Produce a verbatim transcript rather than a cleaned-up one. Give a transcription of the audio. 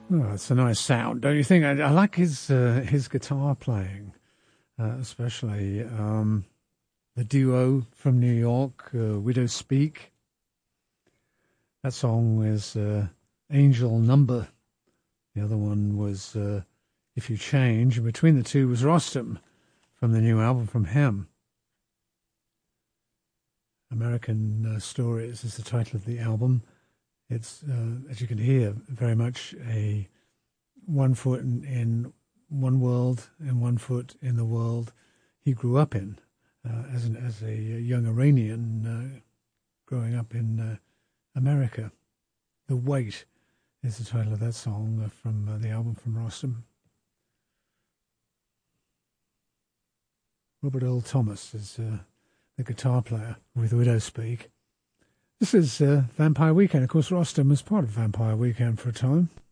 Oh, it's a nice sound, don't you think? I, I like his uh, his guitar playing, uh, especially um, the duo from New York, uh, Widow Speak. That song is uh, Angel Number. The other one was uh, If You Change. And between the two was Rostam from the new album from him. American uh, Stories is the title of the album. It's, uh, as you can hear, very much a one foot in, in one world and one foot in the world he grew up in uh, as, an, as a young Iranian uh, growing up in uh, America. The Weight is the title of that song uh, from uh, the album from Rostam. Robert Earl Thomas is uh, the guitar player with Widow Speak. This is uh, Vampire Weekend. Of course, Rostam was part of Vampire Weekend for a time.